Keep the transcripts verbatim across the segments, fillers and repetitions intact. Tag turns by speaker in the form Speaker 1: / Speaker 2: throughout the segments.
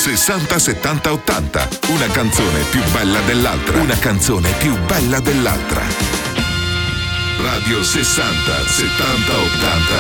Speaker 1: sessanta settanta ottanta. Una canzone più bella dell'altra. Una canzone più bella dell'altra. Radio sessanta settanta ottanta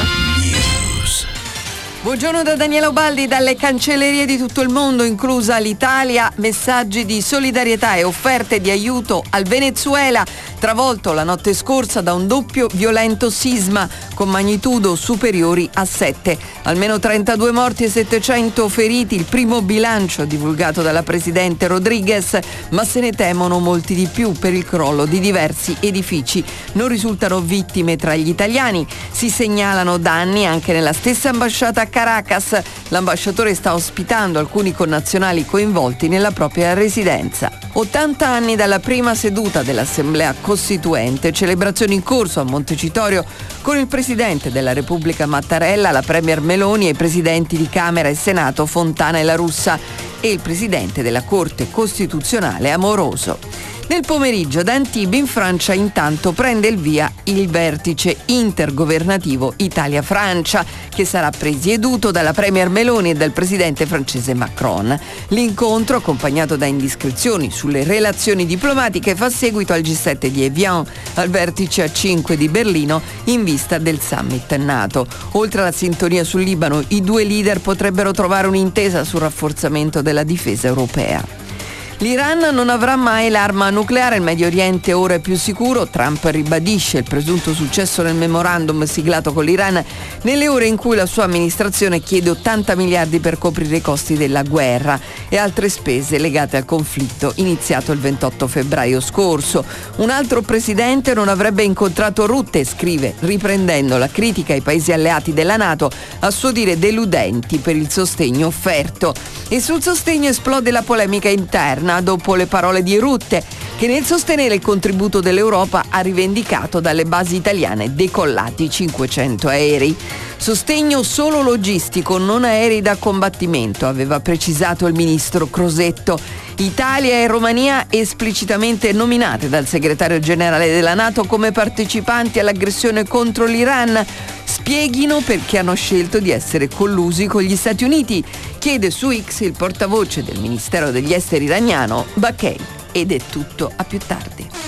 Speaker 1: News.
Speaker 2: Buongiorno da Daniela Ubaldi dalle cancellerie di tutto il mondo, inclusa l'Italia. Messaggi di solidarietà e offerte di aiuto al Venezuela, travolto la notte scorsa da un doppio violento sisma con magnitudo superiori a sette. Almeno trentadue morti e settecento feriti, il primo bilancio divulgato dalla presidente Rodriguez, ma se ne temono molti di più per il crollo di diversi edifici. Non risultano vittime tra gli italiani. Si segnalano danni anche nella stessa ambasciata a Caracas. L'ambasciatore sta ospitando alcuni connazionali coinvolti nella propria residenza. ottanta anni dalla prima seduta dell'Assemblea Costituente, celebrazioni in corso a Montecitorio con il Presidente della Repubblica Mattarella, la Premier Meloni e i Presidenti di Camera e Senato Fontana e La Russa e il Presidente della Corte Costituzionale Amoroso. Nel pomeriggio da Antibes in Francia intanto prende il via il vertice intergovernativo Italia-Francia, che sarà presieduto dalla Premier Meloni e dal presidente francese Macron. L'incontro, accompagnato da indiscrezioni sulle relazioni diplomatiche, fa seguito al G sette di Evian, al vertice A cinque di Berlino in vista del summit NATO. Oltre alla sintonia sul Libano, i due leader potrebbero trovare un'intesa sul rafforzamento della difesa europea. L'Iran non avrà mai l'arma nucleare, il Medio Oriente ora è più sicuro. Trump ribadisce il presunto successo nel memorandum siglato con l'Iran nelle ore in cui la sua amministrazione chiede ottanta miliardi per coprire i costi della guerra e altre spese legate al conflitto iniziato il ventotto febbraio scorso. Un altro presidente non avrebbe incontrato Rutte, scrive, riprendendo la critica ai paesi alleati della NATO, a suo dire deludenti per il sostegno offerto. E sul sostegno esplode la polemica interna dopo le parole di Rutte, che nel sostenere il contributo dell'Europa ha rivendicato dalle basi italiane decollati cinquecento aerei. Sostegno solo logistico, non aerei da combattimento, aveva precisato il ministro Crosetto. Italia e Romania esplicitamente nominate dal segretario generale della NATO come partecipanti all'aggressione contro l'Iran. Spieghino perché hanno scelto di essere collusi con gli Stati Uniti, chiede su X il portavoce del Ministero degli Esteri iraniano Baghei. Ed è tutto, a più tardi.